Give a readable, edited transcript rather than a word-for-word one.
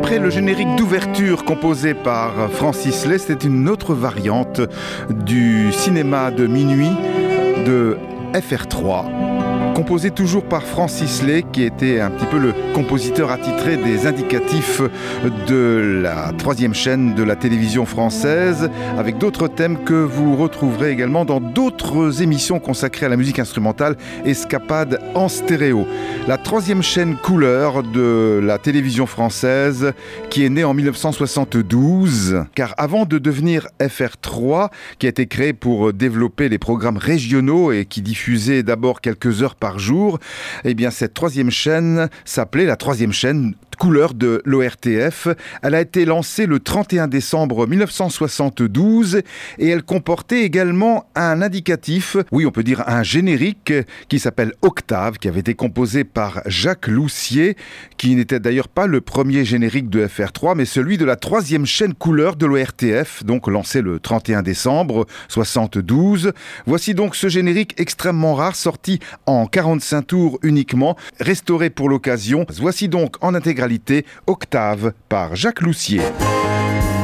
Après le générique d'ouverture composé par Francis Lay, c'était une autre variante du cinéma de minuit de FR3. Composé toujours par Francis Lay, qui était un petit peu le compositeur attitré des indicatifs de la troisième chaîne de la télévision française, avec d'autres thèmes que vous retrouverez également dans d'autres émissions consacrées à la musique instrumentale, Escapade en stéréo. La troisième chaîne couleur de la télévision française, qui est née en 1972, car avant de devenir FR3, qui a été créé pour développer les programmes régionaux et qui diffusait d'abord quelques heures par jour, eh bien cette troisième chaîne s'appelait la troisième chaîne couleur de l'ORTF. Elle a été lancée le 31 décembre 1972 et elle comportait également un indicatif, oui on peut dire un générique qui s'appelle Octave, qui avait été composé par Jacques Loussier, qui n'était d'ailleurs pas le premier générique de FR3 mais celui de la troisième chaîne couleur de l'ORTF, donc lancé le 31 décembre 1972. Voici donc ce générique extrêmement rare, sorti en 45 tours uniquement, restauré pour l'occasion. Voici donc en intégralité Octave par Jacques Loussier.